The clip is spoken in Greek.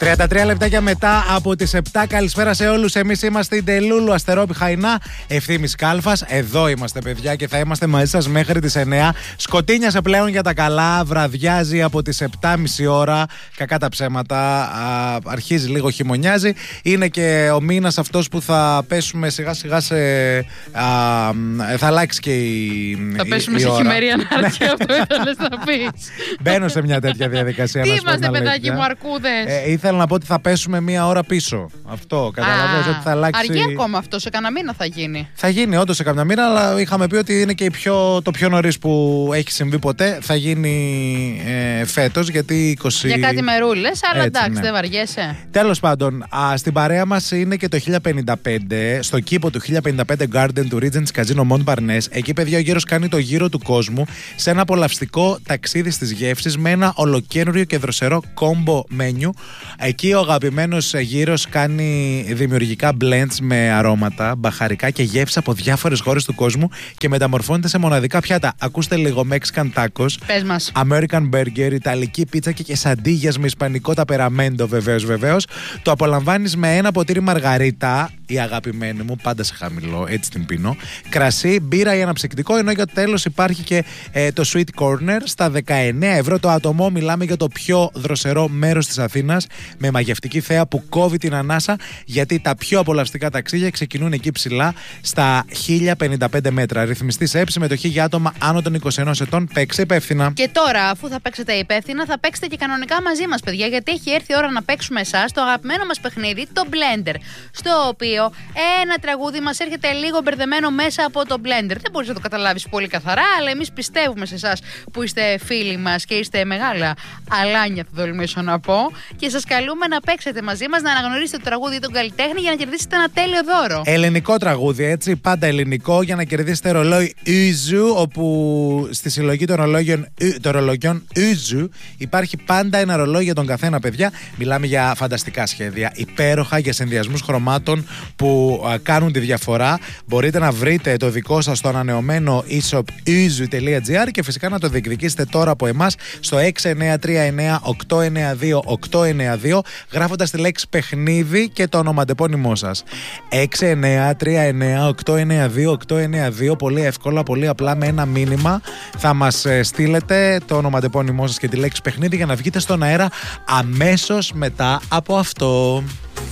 33 λεπτάκια μετά από τις 7. Καλησπέρα σε όλους. Εμείς είμαστε η Ντελούλου, Αστερόπη Χαϊνά, Ευθύμης Κάλφας. Εδώ είμαστε, παιδιά, και θα είμαστε μαζί σας μέχρι τις 9. Σκοτίνιασε πλέον για τα καλά. Βραδιάζει από τις 7.30 ώρα. Κακά τα ψέματα. Αρχίζει λίγο, χειμωνιάζει. Είναι και ο μήνας αυτός που θα πέσουμε σιγά σιγά σε. Θα αλλάξει και η. Θα πέσουμε σε χειμερή ανάρκεια, αυτό ήθελες να πεις. Μπαίνω σε μια τέτοια διαδικασία. Τι είμαστε, παιδάκι μου, αρκούδες. Ήθελα να πω ότι θα πέσουμε μία ώρα πίσω. Αυτό. Καταλαβαίνω ότι θα αλλάξει. Αργεί ακόμα αυτό. Σε κανένα μήνα θα γίνει. Θα γίνει όντως σε καμιά μήνα, αλλά είχαμε πει ότι είναι και το πιο νωρίς που έχει συμβεί ποτέ. Θα γίνει φέτος, γιατί 20. Για κάτι μερούλες, αλλά έτσι, εντάξει, ναι. Δεν βαριέσαι. Τέλος πάντων, στην παρέα μας είναι και το 1055, στο κήπο του 1055 Garden του Regency Casino Montparnasse. Εκεί, παιδιά, ο γύρος κάνει το γύρο του κόσμου σε ένα απολαυστικό ταξίδι στις γεύσεις με ένα ολοκένουργιο και δροσερό combo menu. Εκεί ο αγαπημένος γύρος κάνει δημιουργικά blends με αρώματα, μπαχαρικά και γεύσεις από διάφορες χώρες του κόσμου και μεταμορφώνεται σε μοναδικά πιάτα. Ακούστε λίγο Mexican tacos, Πες μας. American burger, ιταλική πίτσα και quesadillas με ισπανικό ταπεραμέντο, βεβαίως. Το απολαμβάνεις με ένα ποτήρι μαργαρίτα, η αγαπημένη μου, πάντα σε χαμηλό, έτσι την πίνω. Κρασί, μπύρα ή αναψυκτικό, ενώ για το τέλος υπάρχει και το Sweet Corner στα 19 ευρώ το άτομο. Μιλάμε για το πιο δροσερό μέρος της Αθήνας, με μαγευτική θέα που κόβει την ανάσα, γιατί τα πιο απολαυστικά ταξίδια ξεκινούν εκεί ψηλά στα 1055 μέτρα. Ρυθμιστή σε συμμετοχή για άτομα άνω των 21 ετών. Παίξε υπεύθυνα. Και τώρα, αφού θα παίξετε υπεύθυνα, θα παίξετε και κανονικά μαζί μας, παιδιά, γιατί έχει έρθει η ώρα να παίξουμε εσάς το αγαπημένο μας παιχνίδι, το Blender. Στο οποίο ένα τραγούδι μας έρχεται λίγο μπερδεμένο μέσα από το Blender. Δεν μπορείς να το καταλάβεις πολύ καθαρά, αλλά εμείς πιστεύουμε σε εσάς που είστε φίλοι μας και είστε μεγάλα αλάνια, θα τολμήσω να πω. Και σας καλούμε να παίξετε μαζί μας, να αναγνωρίσετε το τραγούδι ή τον καλλιτέχνη για να κερδίσετε ένα τέλειο δώρο. Ελληνικό τραγούδι, έτσι, πάντα ελληνικό, για να κερδίσετε ρολόι Uzu, όπου στη συλλογή των ρολογιών Uzu υπάρχει πάντα ένα ρολόι για τον καθένα, παιδιά. Μιλάμε για φανταστικά σχέδια, υπέροχα, για συνδυασμούς χρωμάτων που κάνουν τη διαφορά. Μπορείτε να βρείτε το δικό σας στο ανανεωμένο e-shop uzu.gr και φυσικά να το διεκδικήσετε τώρα από εμάς στο 6939-892-892, γράφοντας τη λέξη παιχνίδι και το ονοματεπώνυμό σας. 6939-892-892. Πολύ εύκολα, πολύ απλά, με ένα μήνυμα θα μας στείλετε το ονοματεπώνυμό σας και τη λέξη παιχνίδι για να βγείτε στον αέρα αμέσως μετά από αυτό.